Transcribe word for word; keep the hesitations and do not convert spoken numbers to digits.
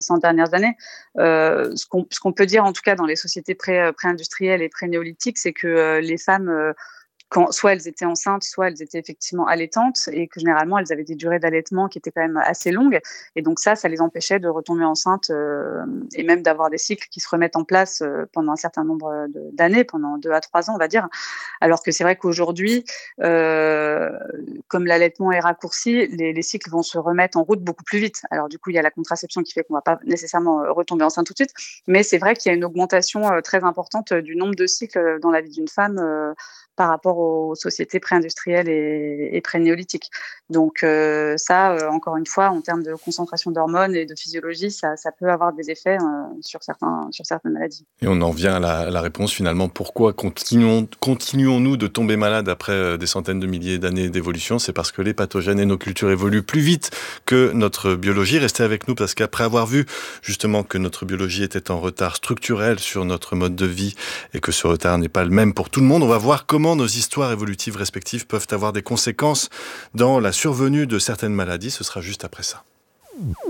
cent dernières années. Euh, ce qu'on, ce qu'on peut dire, en tout cas, dans les sociétés pré, pré-industrielles et pré-néolithiques, c'est que euh, les femmes, euh, quand, soit elles étaient enceintes, soit elles étaient effectivement allaitantes, et que généralement, elles avaient des durées d'allaitement qui étaient quand même assez longues. Et donc ça, ça les empêchait de retomber enceintes euh, et même d'avoir des cycles qui se remettent en place euh, pendant un certain nombre de, d'années, pendant deux à trois ans, on va dire. Alors que c'est vrai qu'aujourd'hui, euh, comme l'allaitement est raccourci, les, les cycles vont se remettre en route beaucoup plus vite. Alors du coup, il y a la contraception qui fait qu'on ne va pas nécessairement retomber enceinte tout de suite, mais c'est vrai qu'il y a une augmentation euh, très importante du nombre de cycles dans la vie d'une femme euh, par rapport aux sociétés pré-industrielles et, et pré-néolithiques. Donc euh, ça, euh, encore une fois, en termes de concentration d'hormones et de physiologie, ça, ça peut avoir des effets euh, sur, certains, sur certaines maladies. Et on en vient à la, à la réponse finalement. Pourquoi continuons, continuons-nous de tomber malades après euh, des centaines de milliers d'années d'évolution ? C'est parce que les pathogènes et nos cultures évoluent plus vite que notre biologie. Restez avec nous parce qu'après avoir vu justement que notre biologie était en retard structurel sur notre mode de vie et que ce retard n'est pas le même pour tout le monde, on va voir comment nos histoires évolutives respectives peuvent avoir des conséquences dans la survenue de certaines maladies. Ce sera juste après ça.